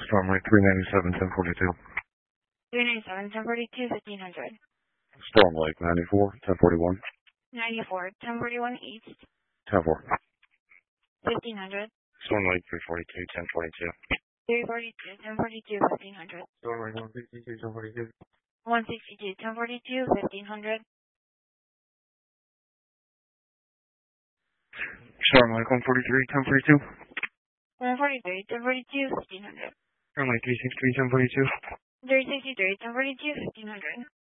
Storm Lake 397, 1042. 397, 1042, 1500. Storm Lake 94, 1041. 94, 1041 East. 104. 1500. Storm Lake 342, 1042. 342, 1042, 1500. Storm Lake 162, 1042. 162, 1042, 1500. Storm Lake 143, 1042. 143, 1042, 1500. Storm Lake 363, 1042. 363, 1042, 1500.